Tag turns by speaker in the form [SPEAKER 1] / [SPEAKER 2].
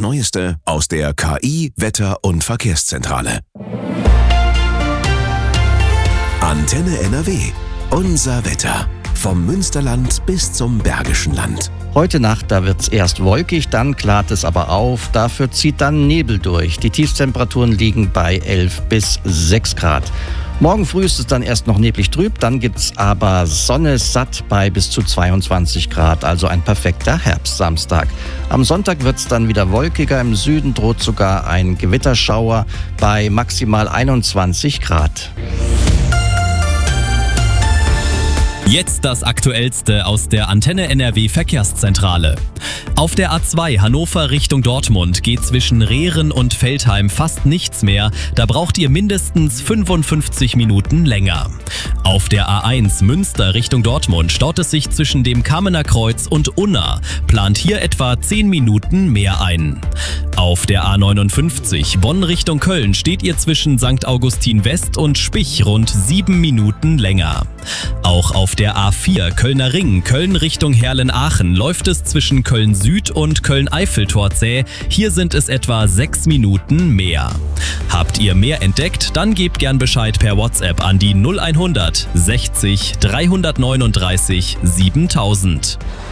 [SPEAKER 1] Neueste aus der KI, Wetter- und Verkehrszentrale. Antenne NRW. Unser Wetter. Vom Münsterland bis zum Bergischen Land.
[SPEAKER 2] Heute Nacht, da wird's erst wolkig, dann klart es aber auf. Dafür zieht dann Nebel durch. Die Tiefstemperaturen liegen bei 11 bis 6 Grad. Morgen früh ist es dann erst noch neblig trüb, dann gibt's aber Sonne satt bei bis zu 22 Grad, also ein perfekter Herbstsamstag. Am Sonntag wird's dann wieder wolkiger, im Süden droht sogar ein Gewitterschauer bei maximal 21 Grad.
[SPEAKER 3] Jetzt das Aktuellste aus der Antenne NRW Verkehrszentrale. Auf der A2 Hannover Richtung Dortmund geht zwischen Rehren und Veltheim fast nichts mehr. Da braucht ihr mindestens 55 Minuten länger. Auf der A1 Münster Richtung Dortmund staut es sich zwischen dem Kamener Kreuz und Unna. Plant hier etwa 10 Minuten mehr ein. Auf der A59 Bonn Richtung Köln steht ihr zwischen St. Augustin West und Spich rund 7 Minuten länger. Auch auf der A4 Kölner Ring, Köln Richtung Herlen-Aachen, läuft es zwischen Köln Süd und Köln-Eiffeltor zäh. Hier sind es etwa 6 Minuten mehr. Habt ihr mehr entdeckt? Dann gebt gern Bescheid per WhatsApp an die 0100 60 339 7000.